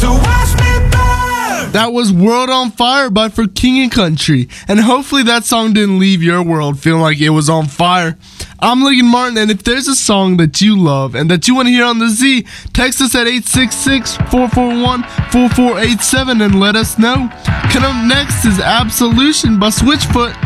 So watch me burn. That was World on Fire by For King and Country, and hopefully that song didn't leave your world feeling like it was on fire. I'm Logan Martin, and if there's a song that you love and that you want to hear on the Z, text us at 866-441-4487 and let us know. Coming up next is Absolution by Switchfoot.